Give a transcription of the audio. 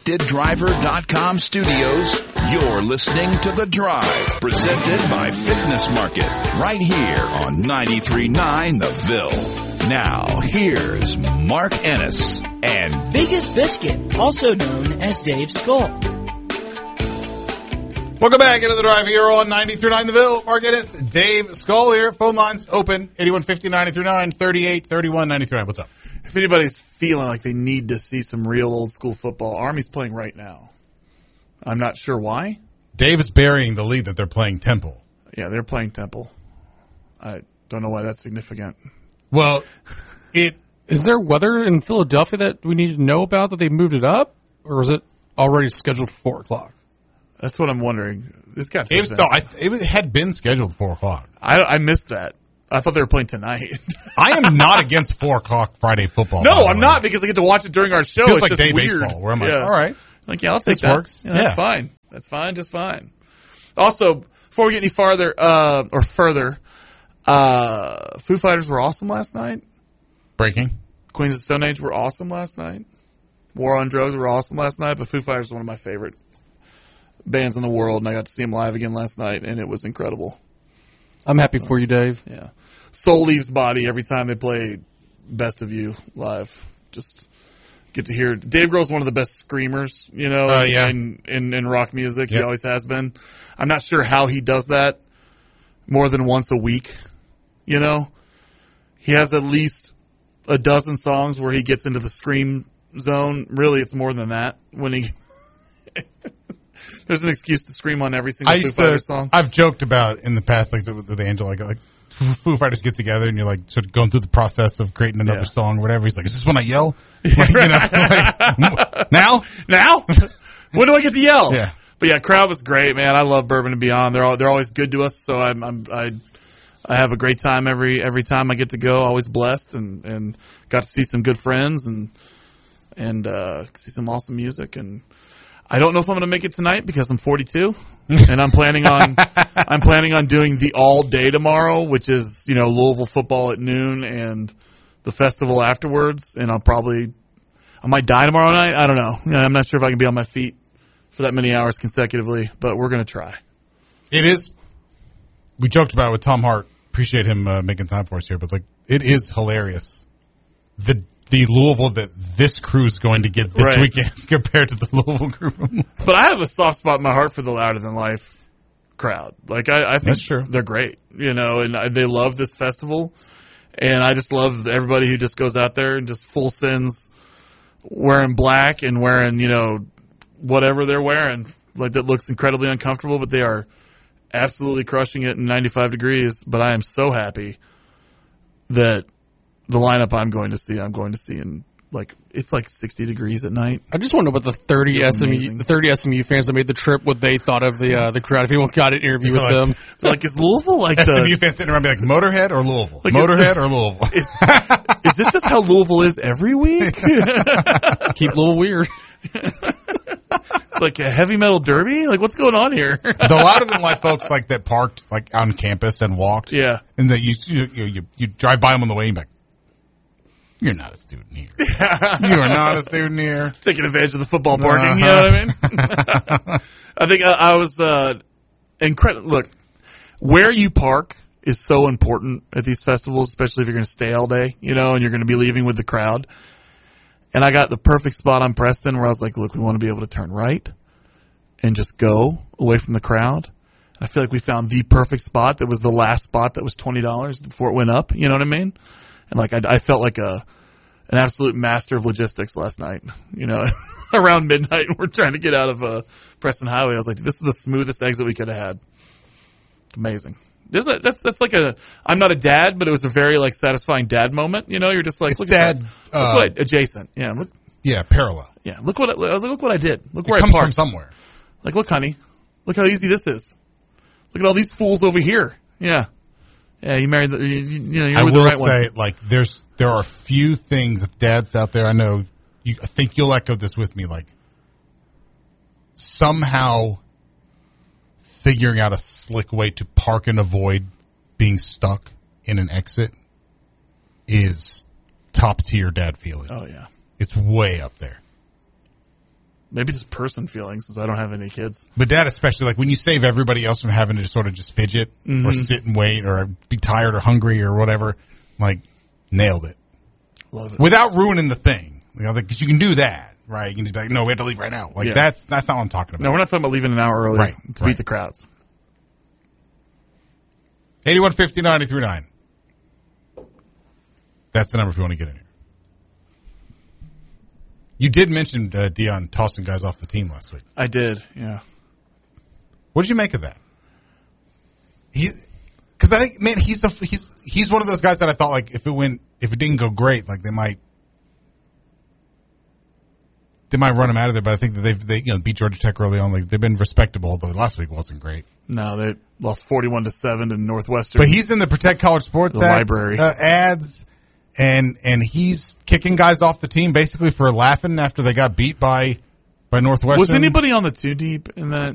ConnectedDriver.com studios, you're listening to The Drive, presented by Fitness Market, right here on 93.9 The Ville. Now, here's Mark Ennis and Biggest Biscuit, also known as Dave Skull. Welcome back into The Drive here on 93.9 The Ville. Mark Ennis, Dave Skull here. Phone lines open, 8150-939, 3831-93. What's up? If anybody's feeling like they need to see some real old school football, Army's playing right now. I'm not sure why. Dave is burying the lead that they're playing Temple. Yeah, they're playing Temple. I don't know why that's significant. Well, Is there weather in Philadelphia that we need to know about that they moved it up? Or is it already scheduled for 4 o'clock? That's what I'm wondering. This got it had been scheduled 4 o'clock. I missed that. I thought they were playing tonight. I am not against 4 o'clock Friday football. No, I'm not, because I get to watch it during our show. Feels it's like just day weird. baseball, where I'm like, all right. Like, yeah, I'll take This that. works. Yeah, that's fine. That's fine, just fine. Also, before we get any farther, Foo Fighters were awesome last night. Breaking. Queens of the Stone Age were awesome last night. War on Drugs were awesome last night, but Foo Fighters are one of my favorite bands in the world, and I got to see them live again last night, and it was incredible. I'm happy for you, Dave. Yeah. Soul leaves body every time they play Best of You live. Just get to hear. Dave Grohl's one of the best screamers, in rock music. Yep. He always has been. I'm not sure how he does that more than once a week. You know, he has at least a dozen songs where he gets into the scream zone. Really, it's more than that. When he there's an excuse to scream on every single Foo Fighters song. I've joked about in the past, like with Angela, like Foo Fighters get together and you're like sort of going through the process of creating another song or whatever. He's like, is this when I yell? Now? When do I get to yell? Yeah. But yeah, crowd was great, man. I love Bourbon and Beyond. They're always good to us, so I have a great time every time I get to go. Always blessed and got to see some good friends and see some awesome music. And I don't know if I'm going to make it tonight because I'm 42 and I'm planning on doing the all day tomorrow, which is, Louisville football at noon and the festival afterwards. And I might die tomorrow night. I don't know. I'm not sure if I can be on my feet for that many hours consecutively, but we're going to try. It is. We joked about it with Tom Hart. Appreciate him making time for us here, but it is hilarious. The Louisville that this crew is going to get this weekend compared to the Louisville group. But I have a soft spot in my heart for the Louder Than Life crowd. I think that's true. They're great, and they love this festival. And I just love everybody who just goes out there and just full sends wearing black and wearing, whatever they're wearing. That looks incredibly uncomfortable, but they are absolutely crushing it in 95 degrees. But I am so happy that the lineup I'm going to see in it's 60 degrees at night. I just want to know what the 30 SMU fans that made the trip, what they thought of the crowd. If anyone got an interview with them, is Louisville SMU fans sitting around be like Motorhead or Louisville? Motorhead or Louisville? Is this just how Louisville is every week? Keep Louisville weird. It's like a heavy metal derby? What's going on here? There's a lot of them folks that parked on campus and walked. Yeah. And that you drive by them on the way and you're like, you're not a student here. You are not a student here. Taking advantage of the football parking, you know what I mean? I think I was incredible. Look, where you park is so important at these festivals, especially if you're going to stay all day, and you're going to be leaving with the crowd. And I got the perfect spot on Preston where I was like, look, we want to be able to turn right and just go away from the crowd. And I feel like we found the perfect spot that was the last spot that was $20 before it went up, you know what I mean? And I felt like an absolute master of logistics last night. Around midnight, we're trying to get out of Preston Highway. I was like, this is the smoothest exit we could have had. Amazing. That's like I'm not a dad, but it was a very satisfying dad moment. You're just like, it's look dad, at that. Look adjacent. Yeah. Look, yeah. Parallel. Yeah. Look what I did. Look it where comes I parked. from somewhere. Look, honey. Look how easy this is. Look at all these fools over here. Yeah. Yeah, you married you're with the right one. I will say, there are few things, dads out there, I know, I think you'll echo this with me, somehow figuring out a slick way to park and avoid being stuck in an exit is top tier dad feeling. Oh, yeah. It's way up there. maybe just person feeling since I don't have any kids. But that especially, like when you save everybody else from having to sort of just fidget or sit and wait or be tired or hungry or whatever, like nailed it. Love it. Without ruining the thing. You know, because you can do that, right? You can just be like, no, we have to leave right now. Like that's not what I'm talking about. No, we're not talking about leaving an hour early to beat the crowds. 8150-939. That's the number if you want to get in here. You did mention Dion tossing guys off the team last week. I did, yeah. What did you make of that? Because I think, man, he's one of those guys that I thought like if it didn't go great, like they might run him out of there. But I think that they beat Georgia Tech early on. Like they've been respectable, although last week wasn't great. No, they lost 41-7 to Northwestern. But he's in the Protect College Sports library ads. And he's kicking guys off the team basically for laughing after they got beat by Northwestern. Was anybody on the 2 deep in that